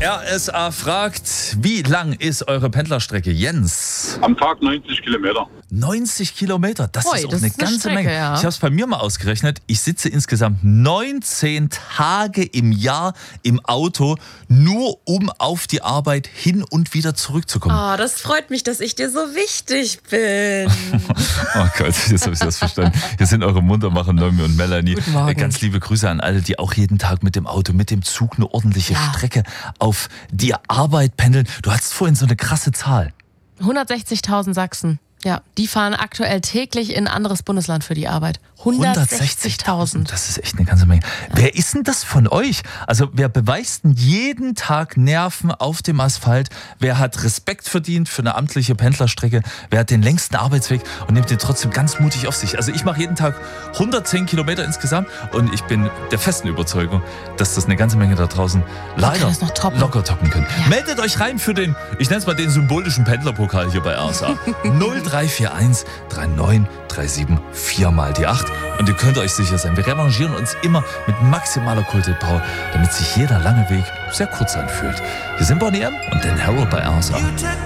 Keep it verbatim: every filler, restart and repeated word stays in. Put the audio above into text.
R S A fragt, wie lang ist eure Pendlerstrecke, Jens? Am Tag neunzig Kilometer. neunzig Kilometer, das Ui, ist auch das eine ist eine ganze Strecke, Menge. ja. Ich habe es bei mir mal ausgerechnet. Ich sitze insgesamt neunzehn Tage im Jahr im Auto, nur um auf die Arbeit hin und wieder zurückzukommen. Oh, das freut mich, dass ich dir so wichtig bin. Oh Gott, jetzt habe ich das verstanden. Hier sind eure Muntermacher Noemi und Melanie. Guten Morgen. Ganz liebe Grüße an alle, die auch jeden Tag mit dem Auto, mit dem Zug eine ordentliche Ja. Strecke auf die Arbeit pendeln. Du hattest vorhin so eine krasse Zahl. hundertsechzigtausend Sachsen. Ja, die fahren aktuell täglich in ein anderes Bundesland für die Arbeit. hundertsechzigtausend. Das ist echt eine ganze Menge. Ja. Wer ist denn das von euch? Also wer beweist denn jeden Tag Nerven auf dem Asphalt? Wer hat Respekt verdient für eine amtliche Pendlerstrecke? Wer hat den längsten Arbeitsweg und nimmt den trotzdem ganz mutig auf sich? Also ich mache jeden Tag hundertzehn Kilometer insgesamt und ich bin der festen Überzeugung, dass das eine ganze Menge da draußen leider das noch toppen. locker toppen können. Ja. Meldet euch rein für den, ich nenne es mal den symbolischen Pendlerpokal hier bei R S A. null drei vier eins drei neun drei sieben vier mal die acht. Und ihr könnt euch sicher sein, wir revanchieren uns immer mit maximaler Kultpower, damit sich jeder lange Weg sehr kurz anfühlt. Hier sind Bonnie M und Dan Harrow bei R S A.